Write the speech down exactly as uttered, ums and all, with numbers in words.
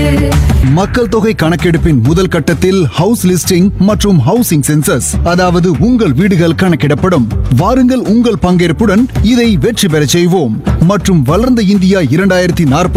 மக்கள் தொகை கணக்கெடுப்பின் முதல் கட்டத்தில் ஹவுஸ் லிஸ்டிங் மற்றும் ஹவுசிங் சென்சஸ், அதாவது உங்கள் வீடுகள் கணக்கிடப்படும். வாருங்கள், உங்கள் பங்கேற்புடன் இதை வெற்றி பெறச் செய்வோம் மற்றும் வளர்ந்த இந்தியா இரண்டாயிரத்தி நாற்பது